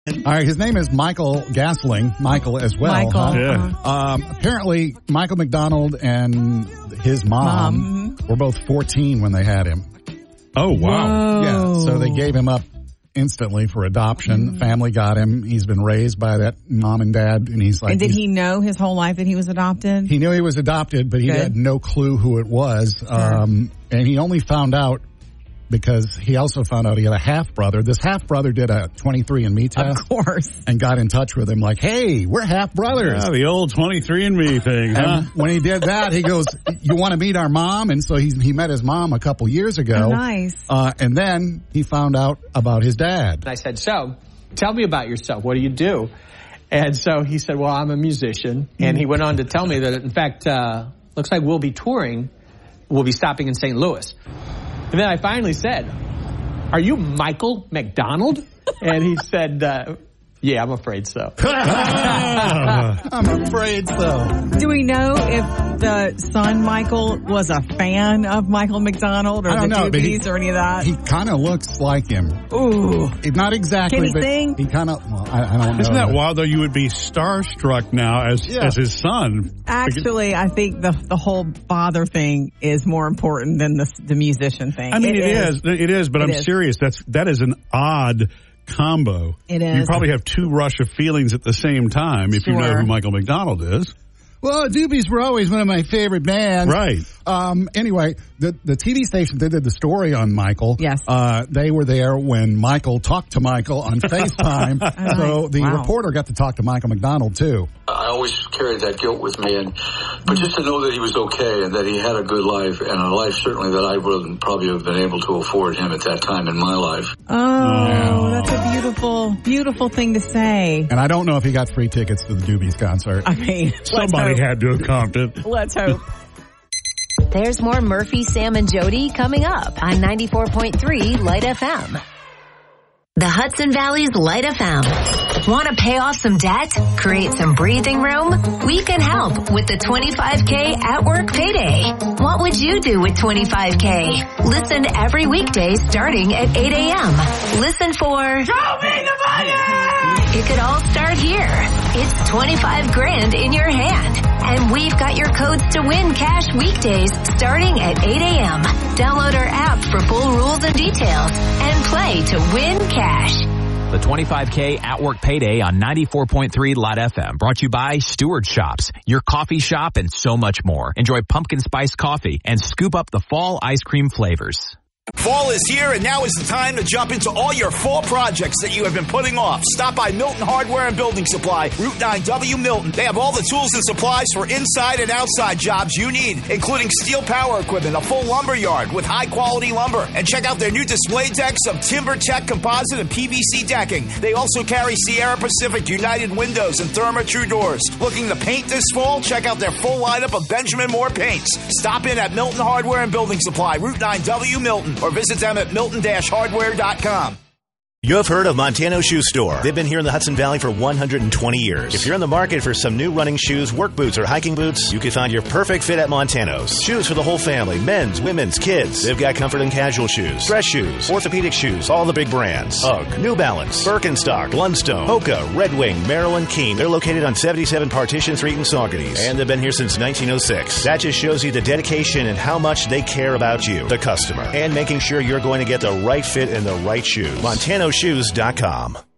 All right, his name is Michael Gasling. Michael as well. Michael. Huh? Yeah. Apparently, Michael McDonald and his mom were both 14 when they had him. Oh, wow. Whoa. Yeah, so they gave him up instantly for adoption. Family got him. He's been raised by that mom and dad, and he's like... And did he know his whole life that he was adopted? He knew he was adopted, but he had no clue who it was. And he only found out because he also found out he had a half-brother. This half-brother did a 23andMe test. Of course. And got in touch with him like, hey, we're half-brothers. Yeah, the old 23andMe thing, huh? And when he did that, he goes, you want to meet our mom? And so he met his mom a couple years ago. Oh, nice. And then he found out about his dad. I said, so, tell me about yourself. What do you do? And so he said, well, I'm a musician. And he went on to tell me that, in fact, looks like we'll be touring. We'll be stopping in St. Louis. And then I finally said, are you Michael McDonald? And he said, yeah, I'm afraid so. I'm afraid so. Do we know if the son, Michael, was a fan of Michael McDonald or the Doobies or any of that? He kind of looks like him. Ooh. Not exactly. Can he but sing? He kind of, well, I don't know. Isn't that wild, though? You would be starstruck now as his son. Actually, I think the whole father thing is more important than the musician thing. I mean, it is, but I'm serious. That is an odd combo. It is. You probably have two rush of feelings at the same time if you know who Michael McDonald is. Well, Doobies were always one of my favorite bands. Right. Anyway, the TV station that did the story on Michael, they were there when Michael talked to Michael on FaceTime. So the reporter got to talk to Michael McDonald, too. I always carried that guilt with me, but just to know that he was okay and that he had a good life, and a life certainly that I wouldn't probably have been able to afford him at that time in my life. Oh, that's a beautiful, beautiful thing to say. And I don't know if he got free tickets to the Doobies concert. I mean, somebody had to have comped it. Let's hope. There's more Murphy, Sam, and Jody coming up on 94.3 Light FM. The Hudson Valley's Light FM. Want to pay off some debt? Create some breathing room? We can help with the 25K at work payday. What would you do with 25K? Listen every weekday starting at 8 a.m. Listen for Show me the money! It could all start here. It's 25 grand in your hand. And we've got your codes to win cash weekdays starting at 8 a.m. Download our app for full rules and details and play to win cash. The 25K at work payday on 94.3 Light FM. Brought to you by Stewart Shops, your coffee shop, and so much more. Enjoy pumpkin spice coffee and scoop up the fall ice cream flavors. Fall is here, and now is the time to jump into all your fall projects that you have been putting off. Stop by Milton Hardware and Building Supply, Route 9W Milton. They have all the tools and supplies for inside and outside jobs you need, including steel power equipment, a full lumber yard with high-quality lumber. And check out their new display decks of TimberTech composite and PVC decking. They also carry Sierra Pacific United windows and Therma-Tru doors. Looking to paint this fall? Check out their full lineup of Benjamin Moore paints. Stop in at Milton Hardware and Building Supply, Route 9W Milton, or visit them at milton-hardware.com. You have heard of Montano Shoe Store. They've been here in the Hudson Valley for 120 years. If you're in the market for some new running shoes, work boots, or hiking boots, you can find your perfect fit at Montano's. Shoes for the whole family, men's, women's, kids. They've got comfort and casual shoes, dress shoes, orthopedic shoes, all the big brands. UGG, New Balance, Birkenstock, Blundstone, Hoka, Red Wing, Maryland, Keene. They're located on 77 Partition Street in Saugerties. And they've been here since 1906. That just shows you the dedication and how much they care about you, the customer, and making sure you're going to get the right fit and the right shoes. MontanoShoes.com.